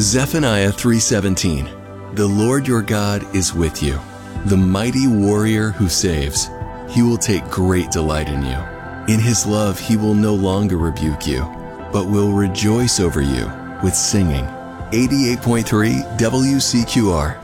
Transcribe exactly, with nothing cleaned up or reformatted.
Zephaniah three seventeen. The Lord your God is with you, the mighty warrior who saves. He will take great delight in you. In his love he will no longer rebuke you, but will rejoice over you with singing. eighty-eight point three W C Q R.